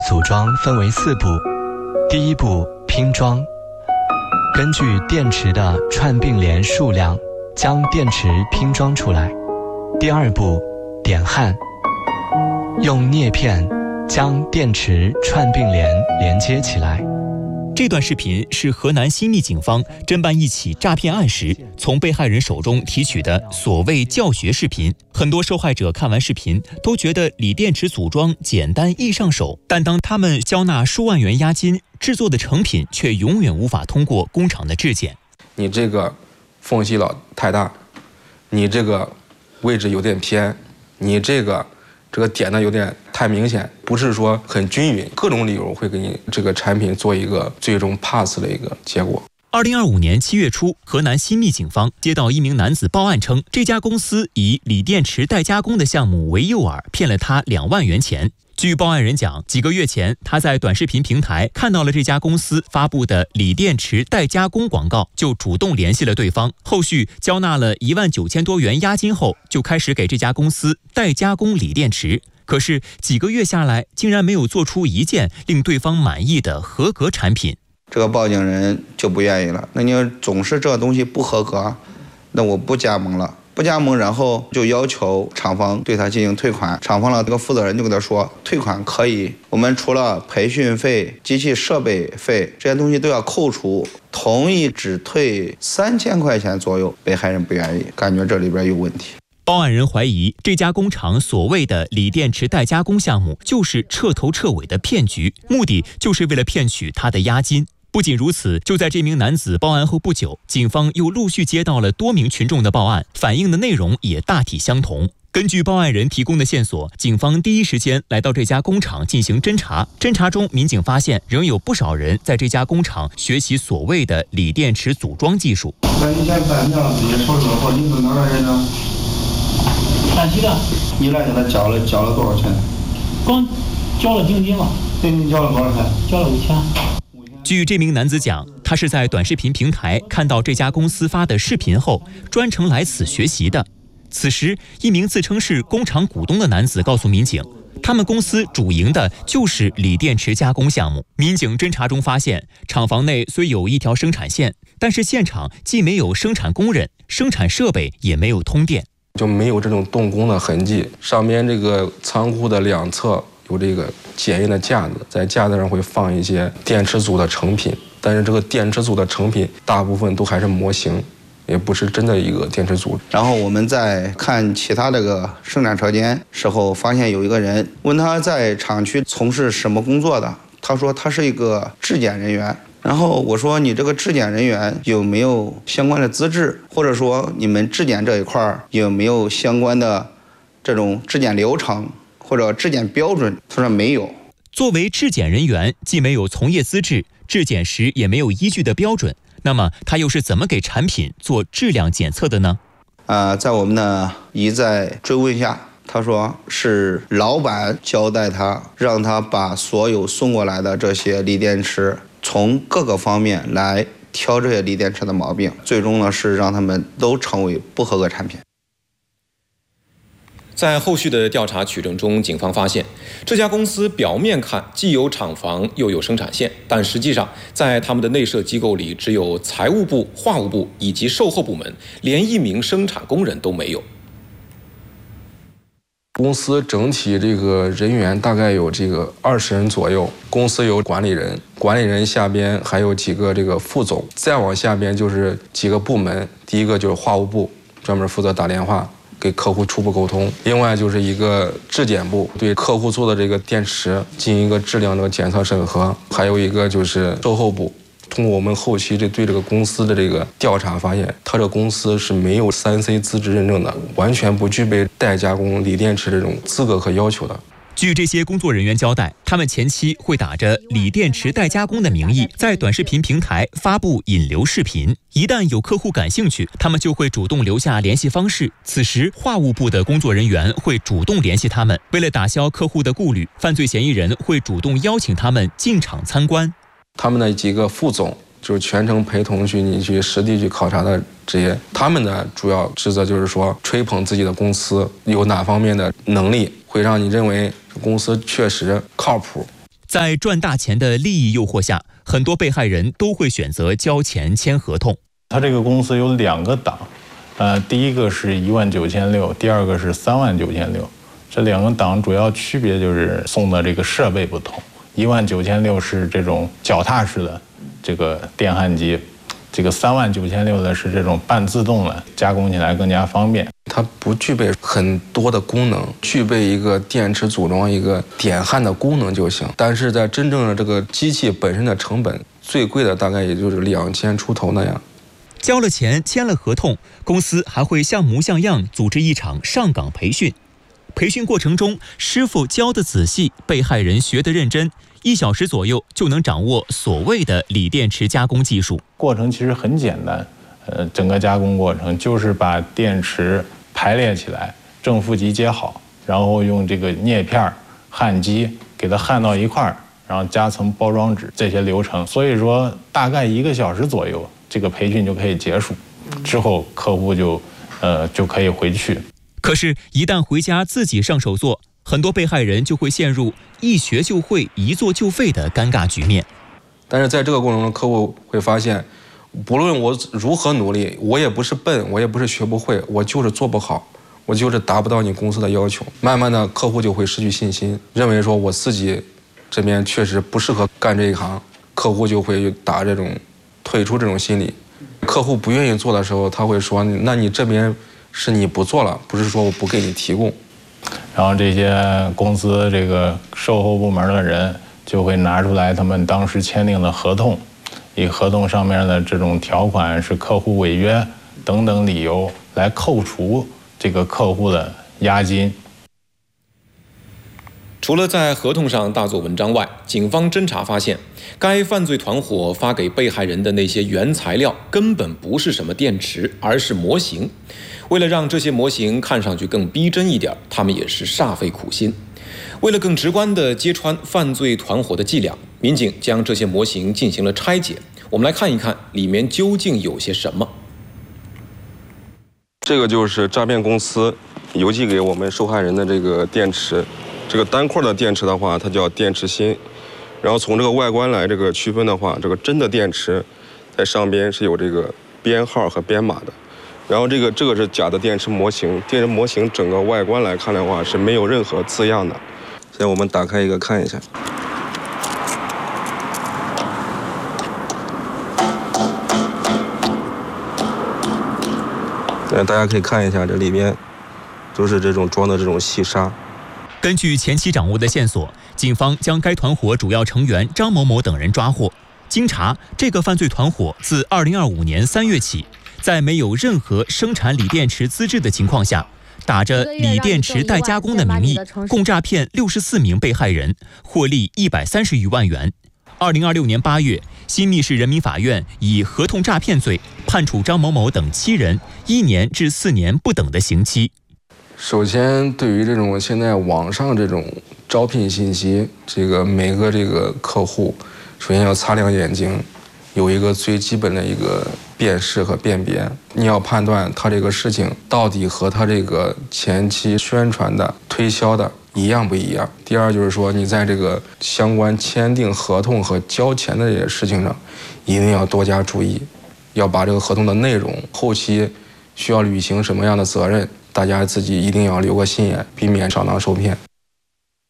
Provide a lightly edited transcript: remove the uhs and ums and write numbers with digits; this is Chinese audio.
组装分为4步，第一步拼装，根据电池的串并联数量将电池拼装出来。第2步点焊，用镍片将电池串并联连接起来。 这段视频是河南新密警方侦办一起诈骗案时从被害人手中提取的所谓教学视频。很多受害者看完视频都觉得锂电池组装简单易上手，但当他们交纳数万元押金制作的成品却永远无法通过工厂的质检。 你这个缝隙老太大，你这个位置有点偏，你这个点呢有点太明显，不是说很均匀，各种理由会给你这个产品做一个最终 pass 的一个结果。 2025年7月初，河南新密警方接到一名男子报案称，这家公司以锂电池代加工的项目为诱饵，骗了他2万元钱。据报案人讲，几个月前他在短视频平台看到了这家公司发布的锂电池代加工广告，就主动联系了对方，后续交纳了19000多元押金后，就开始给这家公司代加工锂电池。可是几个月下来，竟然没有做出一件令对方满意的合格产品。 这个报警人就不愿意了，那你总是这东西不合格，那我不加盟了。不加盟，然后就要求厂方对他进行退款。厂方的这个负责人就跟他说，退款可以，我们除了培训费、机器设备费这些东西都要扣除，同意只退3000块钱左右。被害人不愿意，感觉这里边有问题。 报案人怀疑这家工厂所谓的锂电池代加工项目就是彻头彻尾的骗局，目的就是为了骗取他的押金。不仅如此，就在这名男子报案后不久，警方又陆续接到了多名群众的报案，反映的内容也大体相同。根据报案人提供的线索，警方第一时间来到这家工厂进行侦查。侦查中，民警发现仍有不少人在这家工厂学习所谓的锂电池组装技术。 那你先办证，直接手指头，你是哪儿的人呢？ 陕西的。 你来给他交了多少钱？ 刚交了定金嘛。 定金交了多少钱？ 交了5000。 据这名男子讲，他是在短视频平台看到这家公司发的视频后，专程来此学习的。此时，一名自称是工厂股东的男子告诉民警，他们公司主营的就是锂电池加工项目。民警侦查中发现，厂房内虽有一条生产线，但是现场既没有生产工人，生产设备也没有通电， 就没有这种动工的痕迹。上面这个仓库的2侧有这个检验的架子，在架子上会放一些电池组的成品，但是这个电池组的成品大部分都还是模型，也不是真的一个电池组。 然后我们在看其他这个生产车间时候，发现有一个人问他在厂区从事什么工作的，他说他是一个质检人员。然后我说你这个质检人员有没有相关的资质，或者说你们质检这一块有没有相关的这种质检流程或者质检标准？他说没有。 作为质检人员，既没有从业资质，质检时也没有依据的标准，那么他又是怎么给产品做质量检测的呢？ 在我们的一再追问下，他说是老板交代他，让他把所有送过来的这些锂电池从各个方面来挑这些锂电池的毛病，最终呢是让他们都成为不合格产品。 在后续的调查取证中，警方发现这家公司表面看既有厂房又有生产线，但实际上在他们的内设机构里只有财务部、化务部以及售后部门，连1名生产工人都没有。 公司整体这个人员大概有这个20人左右，公司有管理人，管理人下边还有几个这个副总，再往下边就是几个部门。第一个就是话务部，专门负责打电话给客户初步沟通，另外就是一个质检部，对客户做的这个电池进行一个质量的检测审核，还有一个就是售后部。通过我们后期对这个公司的这个调查发现，他这个公司是没有3C 资质认证的，完全不具备代加工锂电池这种资格和要求的。 据这些工作人员交代，他们前期会打着锂电池代加工的名义，在短视频平台发布引流视频。一旦有客户感兴趣，他们就会主动留下联系方式。此时，话务部的工作人员会主动联系他们。为了打消客户的顾虑，犯罪嫌疑人会主动邀请他们进厂参观。 他们的几个副总就是全程陪同你去实地去考察的这些，他们的主要职责就是说吹捧自己的公司有哪方面的能力，会让你认为公司确实靠谱。 在赚大钱的利益诱惑下，很多被害人都会选择交钱签合同。 他这个公司有2个档，第一个是19600，第二个是39600。这2个档主要区别就是送的这个设备不同，19600是这种脚踏式的这个电焊机，这个39600的是这种半自动的，加工起来更加方便。 它不具备很多的功能，具备一个电池组装一个点焊的功能就行。但是在真正的这个机器本身的成本，最贵的大概也就是2000出头那样。 交了钱，签了合同，公司还会像模像样组织一场上岗培训。培训过程中，师傅教得仔细，被害人学得认真，1小时左右就能掌握所谓的锂电池加工技术。 过程其实很简单，整个加工过程就是把电池排列起来，正负极接好，然后用这个镍片、焊机给它焊到一块儿，然后加层包装纸，这些流程。所以说，大概1个小时左右，这个培训就可以结束，之后客户就可以回去。 可是，一旦回家自己上手做，很多被害人就会陷入一学就会、一做就废的尴尬局面。 但是在这个过程中，客户会发现，不论我如何努力，我也不是笨，我也不是学不会，我就是做不好，我就是达不到你公司的要求。慢慢的，客户就会失去信心，认为说我自己这边确实不适合干这一行，客户就会打这种退出这种心理。客户不愿意做的时候，他会说，那你这边是你不做了，不是说我不给你提供。 然后这些公司这个售后部门的人就会拿出来他们当时签订的合同，以合同上面的这种条款是客户违约等等理由来扣除这个客户的押金。 除了在合同上大做文章外，警方侦查发现，该犯罪团伙发给被害人的那些原材料根本不是什么电池，而是模型。为了让这些模型看上去更逼真一点，他们也是煞费苦心。为了更直观地揭穿犯罪团伙的伎俩，民警将这些模型进行了拆解。我们来看一看里面究竟有些什么。 这个就是诈骗公司邮寄给我们受害人的这个电池。这个单块的电池的话，它叫电池芯。然后从这个外观来这个区分的话，这个真的电池在上边是有这个编号和编码的。然后这个是假的电池模型，电池模型整个外观来看的话是没有任何字样的。现在我们打开一个看一下。大家可以看一下，这里边都是这种装的这种细沙。 根据前期掌握的线索，警方将该团伙主要成员张某某等人抓获。经查，这个犯罪团伙自2025年3月起，在没有任何生产锂电池资质的情况下，打着锂电池代加工的名义，共诈骗64名被害人，获利130余万元。2026年8月，新密市人民法院以合同诈骗罪判处张某某等7人1年至4年不等的刑期。 首先，对于这种现在网上这种招聘信息，这个每个这个客户，首先要擦亮眼睛，有一个最基本的一个辨识和辨别。你要判断他这个事情到底和他这个前期宣传的、推销的一样不一样。第二就是说，你在这个相关签订合同和交钱的这些事情上，一定要多加注意，要把这个合同的内容、后期需要履行什么样的责任，大家自己一定要留个心眼，避免上当受骗。